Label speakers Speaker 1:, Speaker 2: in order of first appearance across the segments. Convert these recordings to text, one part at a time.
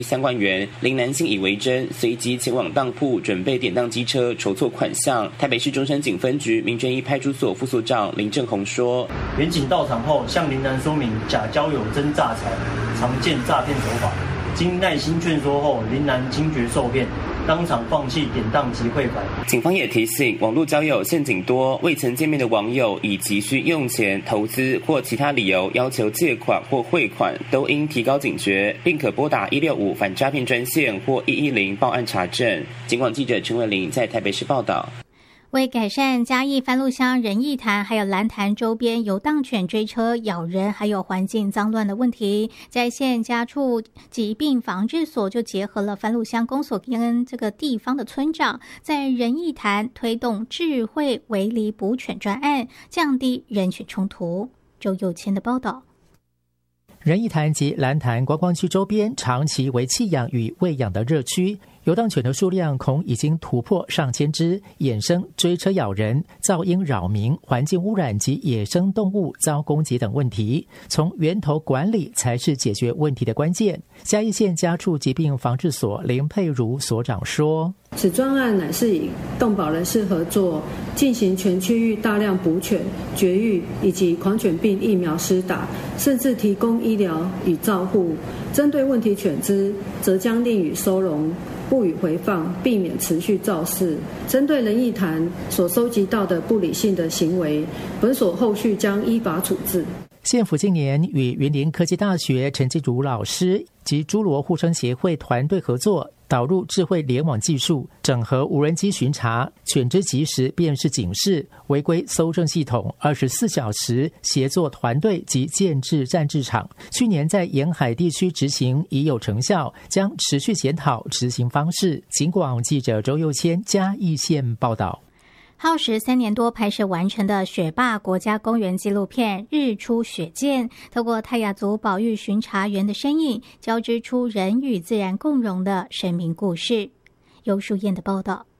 Speaker 1: 3万元，林男信以为真，随即前往当铺准备典当机车筹措款项。台北市中山警分局民权一派出所副所长林正宏说，
Speaker 2: 员警到场后向林男说明假交友真诈财常见诈骗手法，经耐心劝说后，林男惊觉受骗，当场放弃典当及汇款。
Speaker 1: 警方也提醒，网络交友陷阱多，未曾见面的网友以急需用钱、投资或其他理由要求借款或汇款，都应提高警觉，并可拨打165反诈骗专线或110报案查证。警广记者陈文玲在台北市报道。
Speaker 3: 为改善嘉义番路乡仁义潭还有蓝潭周边游荡犬追车咬人还有环境脏乱的问题，在县家畜疾病防治所就结合了番路乡公所跟这个地方的村长，在仁义潭推动智慧围篱捕犬专案，降低人犬冲突。周佑谦的报道。
Speaker 4: 仁义潭及蓝潭观光区周边长期为弃养与喂养的热区，游荡犬的数量恐已经突破上千只，衍生追车咬人、噪音扰民、环境污染及野生动物遭攻击等问题。从源头管理才是解决问题的关键。嘉义县家畜疾病防治所林佩如所长说，
Speaker 5: 此专案乃是以动保人士合作，进行全区域大量捕犬、绝育以及狂犬病疫苗施打，甚至提供医疗与照护。针对问题犬只，则将令予收容，不予回放，避免持续肇事。针对仁义潭所收集到的不理性的行为，本所后续将依法处置。
Speaker 4: 县府近年与云林科技大学陈继儒老师及诸罗护生协会团队合作，导入智慧联网技术，整合无人机巡查、犬只即时辨识警示、违规搜证系统，24小时协作团队及建制战制场。去年在沿海地区执行已有成效，将持续检讨执行方式。警广记者周佑谦嘉义县报道。
Speaker 3: 耗时3年多拍摄完成的雪霸国家公园纪录片《日出雪见》，透过泰雅族保育巡查员的身影，交织出人与自然共融的生命故事。尤淑燕的报道。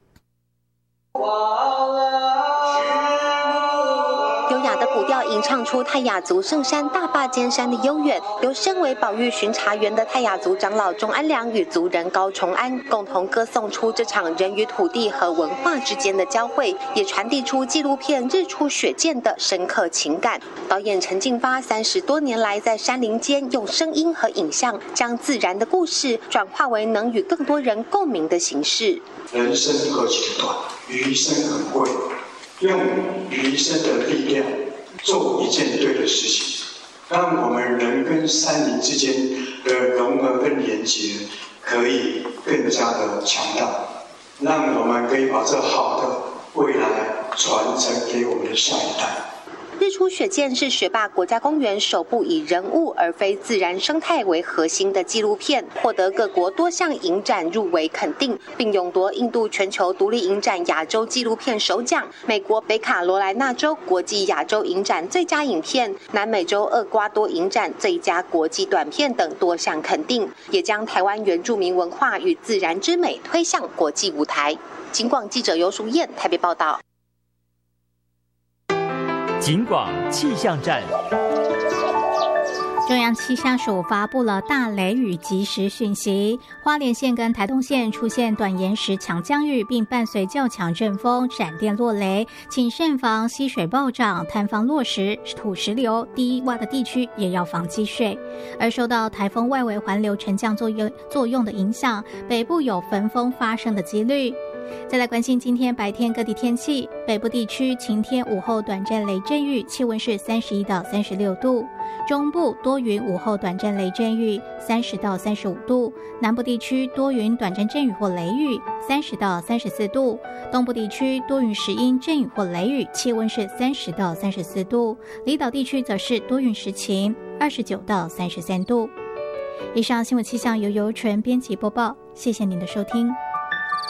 Speaker 6: 优雅的古调吟唱出泰雅族圣山大霸尖山的悠远，由身为保育巡查员的泰雅族长老钟安良与族人高崇安共同歌颂出这场人与土地和文化之间的交汇，也传递出纪录片《日出雪见》的深刻情感。导演陈进发30多年来在山林间用声音和影像，将自然的故事转化为能与更多人共鸣的形式。
Speaker 7: 人生何其短，余生很贵，用余生的力量做一件对的事情，让我们人跟山林之间的融合跟连结可以更加的强大，让我们可以把这好的未来传承给我们的下一代。
Speaker 6: 日出雪见是雪霸国家公园首部以人物而非自然生态为核心的纪录片，获得各国多项影展入围肯定，并勇夺印度全球独立影展亚洲纪录片首奖、美国北卡罗来纳州国际亚洲影展最佳影片、南美洲厄瓜多影展最佳国际短片等多项肯定，也将台湾原住民文化与自然之美推向国际舞台。警广记者尤淑燕台北报道。
Speaker 8: 警广气象站。
Speaker 3: 中央气象署发布了大雷雨即时讯息，花莲县跟台东县出现短延时强降雨，并伴随较强阵风、闪电落雷，请慎防溪水暴涨、坍方落石、土石流，低洼的地区也要防积水。而受到台风外围环流沉降作用的影响，北部有焚风发生的几率。再来关心今天白天各地天气，北部地区晴天，午后短暂雷阵雨，气温是31到36度；中部多云，午后短暂雷阵雨，30到35度；南部地区多云短暂阵雨或雷雨，30到34度；东部地区多云时阴阵雨或雷雨，气温是30到34度；离岛地区则是多云时晴，29到33度。以上新闻气象由尤纯编辑播报，谢谢您的收听。